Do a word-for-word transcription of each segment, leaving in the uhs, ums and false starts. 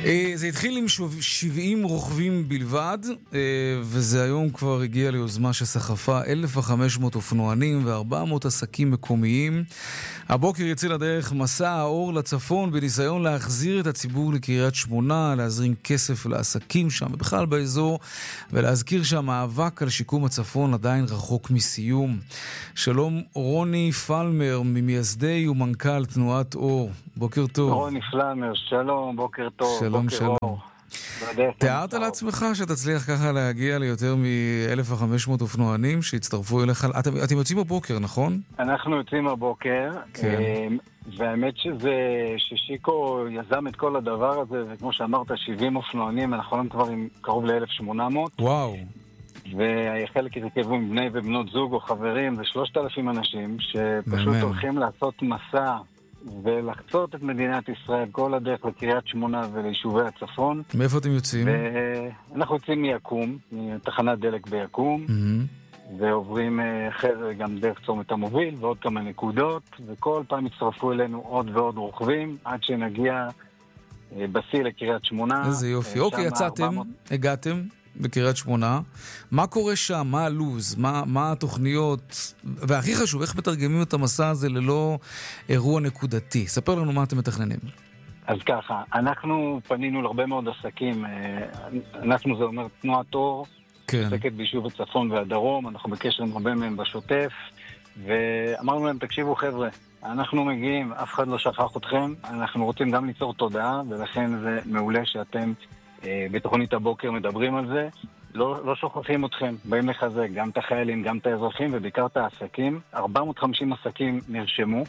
זה התחיל עם שבעים רוכבים בלבד, וזה היום כבר הגיע ליוזמה שסחפה אלף וחמש מאות אופנוענים ו-ארבע מאות עסקים מקומיים. הבוקר יצא לדרך מסע האור לצפון בניסיון להחזיר את הציבור לקריית שמונה, להזרים כסף לעסקים שם ובכלל באזור, ולהזכיר שהמאבק על שיקום הצפון עדיין רחוק מסיום. שלום רוני פלמר, ממייסדי ומנכ"ל תנועת אור. בוקר טוב. רוני פלמר, שלום, בוקר טוב. שלום, שלום. תיארת לעצמך שתצליח ככה להגיע ליותר מ-אלף וחמש מאות אופנוענים שהצטרפו אליך? אתם, אתם יוצאים בבוקר, נכון? אנחנו יוצאים בבוקר, כן. והאמת שזה, ששיקו יזם את כל הדבר הזה, וכמו שאמרת, שבעים אופנוענים, אנחנו היום כבר עם קרוב ל-אלף ושמונה מאות. וואו. וחלק יתרכבו עם בני ובנות זוג או חברים, זה שלושת אלפים אנשים שפשוט באמת הולכים לעשות מסע ולחצות את מדינת ישראל כל הדרך לקריית שמונה וליישובי הצפון. מאיפה אתם יוצאים? אנחנו יוצאים מיקום, מתחנת דלק ביקום, mm-hmm. ועוברים אחרי זה גם דרך צומת המוביל ועוד כמה נקודות, וכל פעם יצטרפו אלינו עוד ועוד רוכבים עד שנגיע בשיא לקריית שמונה. איזה יופי. אוקיי, יצאתם, ארבע מאות... הגעתם בקריית שמונה. מה קורה שם? מה הלוז? מה, מה התוכניות? והכי חשוב, איך מתרגמים את המסע הזה ללא אירוע נקודתי? ספר לנו מה אתם מתכננים. אז ככה, אנחנו פנינו להרבה מאוד עסקים. אנחנו, זה אומר, תנועת אור, כן. עסקת ביישוב הצפון והדרום. אנחנו בקשר עם הרבה מהם בשוטף. ואמרנו להם, תקשיבו חבר'ה, אנחנו מגיעים, אף אחד לא שכח אתכם. אנחנו רוצים גם ליצור תודעה, ולכן זה מעולה שאתם בתוכנית הבוקר מדברים על זה. לא, לא שוכחים אתכם, באים לחזק גם את החיילים, גם את האזרחים ובעיקר את העסקים. ארבע מאות וחמישים עסקים נרשמו,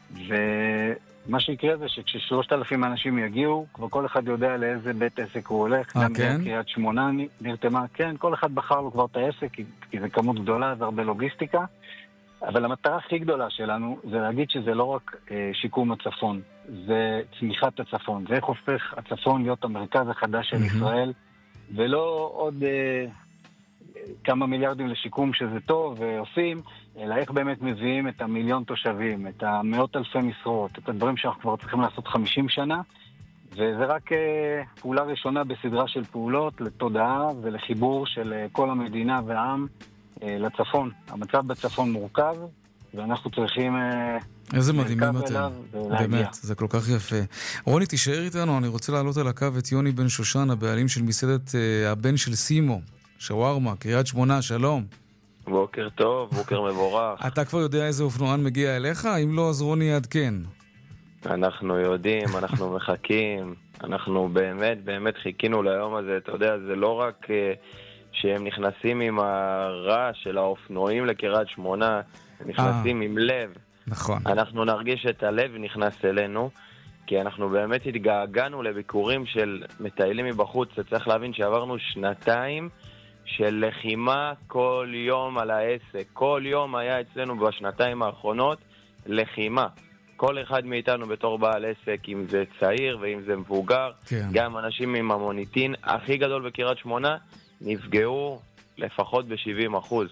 ומה שיקרה זה שכש-שלושת אלפים אנשים יגיעו, כבר כל אחד יודע לאיזה בית עסק הוא הולך. 아, גם כן? קריית שמונה נרתמה, כן, כל אחד בחר לו כבר את העסק, כי, כי זה כמות גדולה, זה הרבה לוגיסטיקה. אבל המטרה הכי גדולה שלנו זה להגיד שזה לא רק אה, שיקום הצפון, זה צמיחת הצפון. זה איך הופך הצפון להיות המרכז החדש של mm-hmm. ישראל, ולא עוד אה, כמה מיליארדים לשיקום שזה טוב ועושים, אלא איך באמת מביאים את המיליון תושבים, את המאות אלפי משרות, את הדברים שאנחנו כבר צריכים לעשות חמישים שנה, וזה רק אה, פעולה ראשונה בסדרה של פעולות לתודעה ולחיבור של אה, כל המדינה והעם, לצפון. המצב בצפון מורכב, ואנחנו צריכים איזה מדהימים אתם. באמת, זה כל כך יפה. רוני, תישאר איתנו, אני רוצה לעלות על הקו את יוני בן שושן, הבעלים של מסעדת הבן של סימו, שווארמה, קריית שמונה, שלום. בוקר טוב, בוקר מבורך. אתה כבר יודע איזה אופנוען מגיע אליך? אם לא, אז רוני יעדכן. אנחנו יודעים, אנחנו מחכים, אנחנו באמת, באמת חיכינו ליום הזה, אתה יודע, זה לא רק שהם נכנסים עם הרעש של האופנועים לקריית שמונה, הם נכנסים עם לב. נכון. אנחנו נרגיש את הלב נכנס אלינו, כי אנחנו באמת התגעגענו לביקורים של מטיילים מבחוץ. צריך להבין שעברנו שנתיים של לחימה כל יום על העסק. כל יום היה אצלנו בשנתיים האחרונות לחימה. כל אחד מאיתנו בתור בעל עסק, אם זה צעיר ואם זה מבוגר, כן. גם אנשים עם המוניטין הכי גדול בקריית שמונה, נפגעו לפחות ב-שבעים אחוז.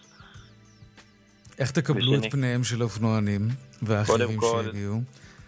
איך תקבלו בשני. את פניהם של האופנוענים והאחרים שהגיעו?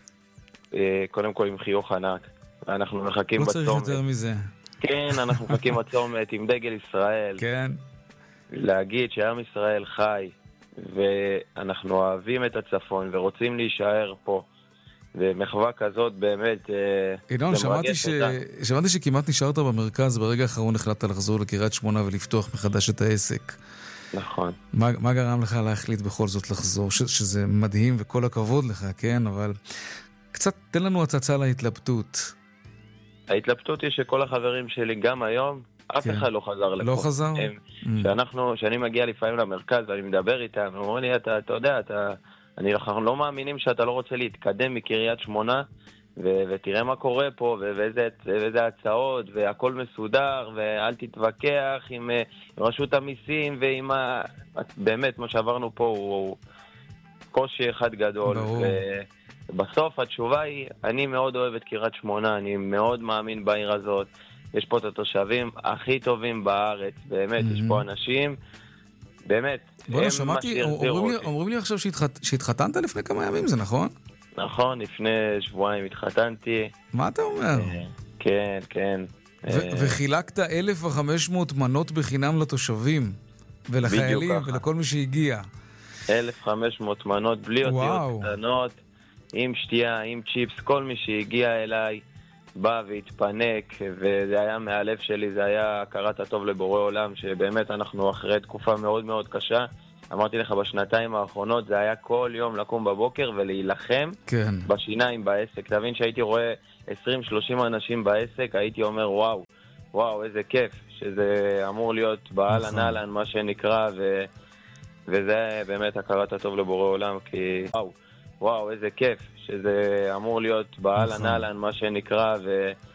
קודם כל עם חיוך ענק. אנחנו מחכים לא בצומת. צריך יותר מזה. כן, אנחנו מחכים בצומת עם דגל ישראל. כן. להגיד שעם ישראל חי, ואנחנו אוהבים את הצפון ורוצים להישאר פה. ומחווה כזאת באמת אינון, שמעתי, ש... שמעתי שכמעט נשארת במרכז, ברגע האחרון החלטת לחזור לקריית שמונה ולפתוח מחדש את העסק. נכון. מה, מה גרם לך להחליט בכל זאת לחזור? ש... שזה מדהים וכל הכבוד לך, כן? אבל קצת תן לנו הצצה להתלבטות. ההתלבטות היא שכל החברים שלי גם היום, אף כן. אחד לא חזר לפה. לא חזר? הם, mm. שאנחנו, שאני מגיע לפעמים למרכז ואני מדבר איתם, הם אומרים לי, אתה, אתה יודע, אתה... אני לא, לא מאמינים שאתה לא רוצה להתקדם מקריית שמונה, ו- ותראה מה קורה פה, ו- ואיזה, ואיזה הצעות, והכל מסודר, ואל תתווכח עם, עם רשות המיסים, ועם ה... באמת, מה שעברנו פה הוא, הוא קושי אחד גדול. ובסוף התשובה היא, אני מאוד אוהב את קריית שמונה, אני מאוד מאמין בעיר הזאת, יש פה את התושבים הכי טובים בארץ, באמת, mm-hmm. יש פה אנשים, באמת, בואו, שמעתי, אומרים לי, אומרים לי עכשיו שהתחת, שהתחתנת לפני כמה ימים, זה נכון? נכון, לפני שבועיים התחתנתי. מה אתה אומר? כן, כן. וחילקת אלף וחמש מאות מנות בחינם לתושבים, ולחיילים, ולכל מי שהגיע. אלף וחמש מאות מנות, בלי אותיות קטנות, עם שתייה, עם צ'יפס, כל מי שהגיע אליי בא והתפנק, וזה היה מהלב שלי, זה היה הכרת הטוב לבורא עולם, שבאמת אנחנו אחרי תקופה מאוד מאוד קשה. אמרתי לך, בשנתיים האחרונות זה היה כל יום לקום בבוקר ולהילחם כן. בשיניים בעסק. תבין שהייתי רואה עשרים שלושים אנשים בעסק, הייתי אומר וואו, וואו, איזה כיף, שזה אמור להיות בעל נכון. הנעלן, מה שנקרא, ו... וזה באמת הכרת הטוב לבורא עולם, כי וואו, וואו, איזה כיף, שזה אמור להיות בעל נכון. הנעלן, מה שנקרא, ו...